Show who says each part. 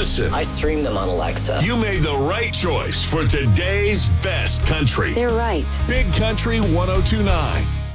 Speaker 1: listen.
Speaker 2: I stream them on Alexa.
Speaker 1: You made the right choice for today's best country.
Speaker 3: They're right.
Speaker 1: Big Country 102.9.